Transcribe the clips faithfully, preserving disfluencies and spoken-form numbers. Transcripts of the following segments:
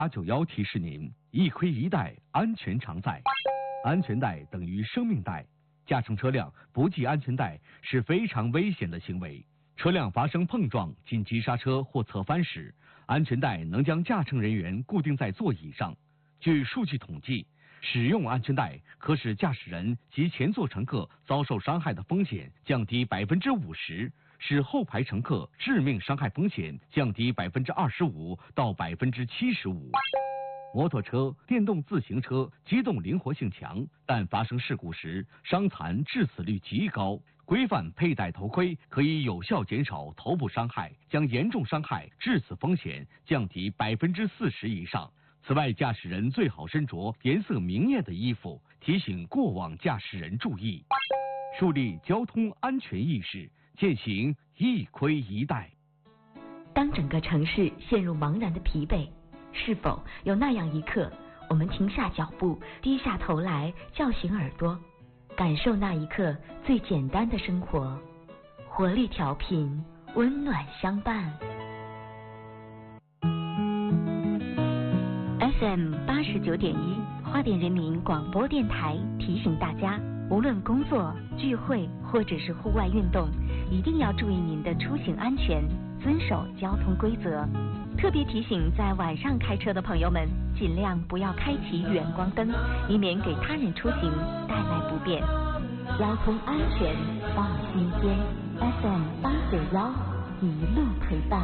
八九幺提示您：一盔一带，安全常在。安全带等于生命带，驾乘车辆不系安全带是非常危险的行为。车辆发生碰撞、紧急刹车或侧翻时，安全带能将驾乘人员固定在座椅上。据数据统计，使用安全带可使驾驶人及前座乘客遭受伤害的风险降低百分之五十，使后排乘客致命伤害风险降低百分之二十五到百分之七十五。摩托车、电动自行车机动灵活性强，但发生事故时伤残致死率极高。规范佩戴头盔可以有效减少头部伤害，将严重伤害致死风险降低百分之四十以上。此外，驾驶人最好身着颜色明艳的衣服，提醒过往驾驶人注意，树立交通安全意识，践行一盔一带。 当整个城市陷入茫然的疲惫，是否有那样一刻，我们停下脚步，低下头来，叫醒耳朵，感受那一刻最简单的生活，活力调频，温暖相伴。F M 八十九点一，花莲人民广播电台提醒大家，无论工作、聚会或者是户外运动，一定要注意您的出行安全，遵守交通规则。特别提醒在晚上开车的朋友们，尽量不要开启远光灯，以免给他人出行带来不便。交通安全放心间 ，F M 八九幺一路陪伴。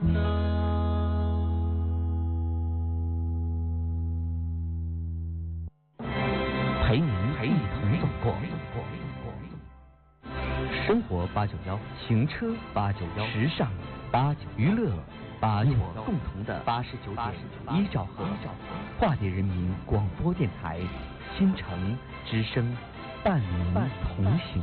陪您一同走过。生活八九幺，行车八九幺，时尚八九，娱乐八九，共同的八十九点一兆赫，花莲人民广播电台，新城之声，伴您同行。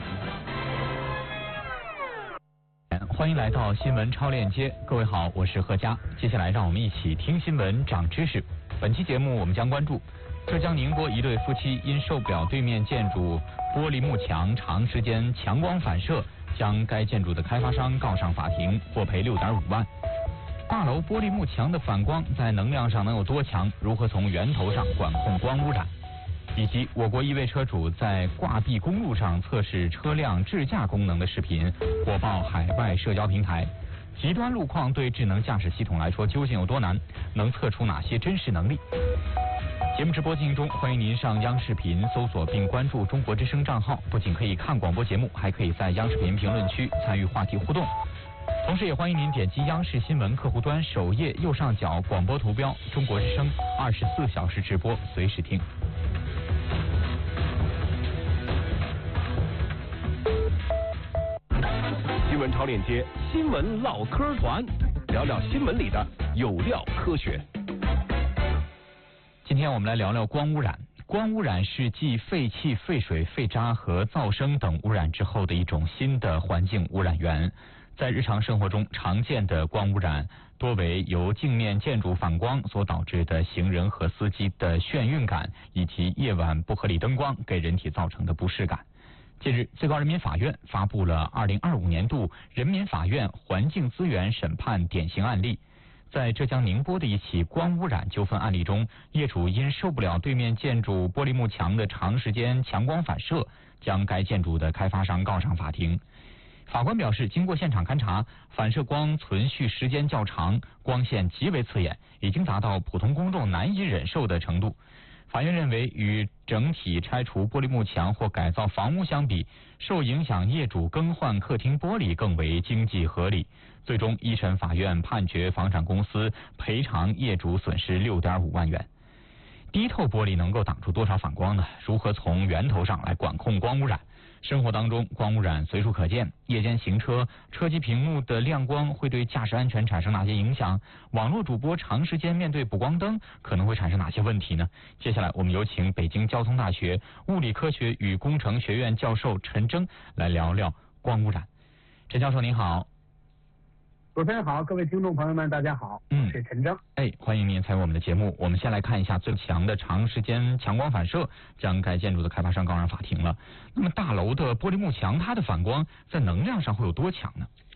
欢迎来到新闻超链接，各位好，我是贺佳。接下来让我们一起听新闻长知识。本期节目我们将关注浙江宁波一对夫妻因受不了对面建筑玻璃幕墙长时间强光反射，将该建筑的开发商告上法庭，获赔六点五万。大楼玻璃幕墙的反光在能量上能有多强？如何从源头上管控光污染？以及我国一位车主在挂壁公路上测试车辆智驾功能的视频火爆海外社交平台。极端路况对智能驾驶系统来说究竟有多难？能测出哪些真实能力？节目直播进行中，欢迎您上央视频搜索并关注中国之声账号，不仅可以看广播节目，还可以在央视频评论区参与话题互动。同时也欢迎您点击央视新闻客户端首页右上角广播图标中国之声二十四小时直播，随时听。 新闻超链接，新闻唠嗑团，聊聊新闻里的有料科学。 今天我们来聊聊光污染。光污染是继废气、废水、废渣和噪声等污染之后的一种新的环境污染源。在日常生活中常见的光污染多为由镜面建筑反光所导致的行人和司机的眩晕感，以及夜晚不合理灯光给人体造成的不适感。近日，最高人民法院发布了二零二五年度人民法院环境资源审判典型案例。在浙江宁波的一起光污染纠纷案例中，业主因受不了对面建筑玻璃幕墙的长时间强光反射，将该建筑的开发商告上法庭。法官表示，经过现场勘查，反射光存续时间较长，光线极为刺眼，已经达到普通公众难以忍受的程度。法院认为，与整体拆除玻璃幕墙或改造房屋相比，受影响业主更换客厅玻璃更为经济合理。最终，一审法院判决房产公司赔偿业主损失六点五万元。低透玻璃能够挡住多少反光呢？如何从源头上来管控光污染？生活当中，光污染随处可见。夜间行车，车机屏幕的亮光会对驾驶安全产生哪些影响？网络主播长时间面对补光灯，可能会产生哪些问题呢？接下来，我们有请北京交通大学物理科学与工程学院教授陈征来聊聊光污染。陈教授您好。 主持人好，各位听众朋友们，大家好， 嗯， 我是陈征。 哎，欢迎您参与我们的节目。我们先来看一下最强的长时间强光反射，将该建筑的开发商告上法庭了。那么大楼的玻璃幕墙，它的反光在能量上会有多强呢？